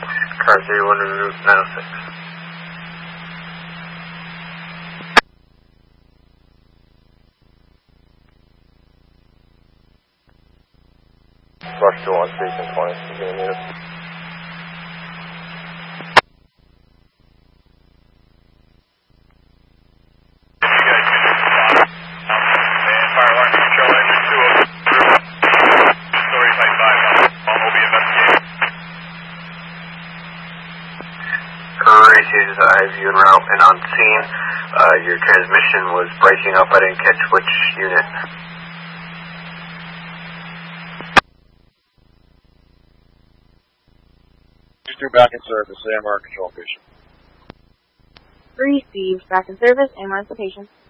Car 31 to Route 906. Rush 2 on Station 20. You can meet us. I have you en route and on scene. Your transmission was breaking up. I didn't catch which unit. Received back in service, AMR control patient. Received back in service, AMR location.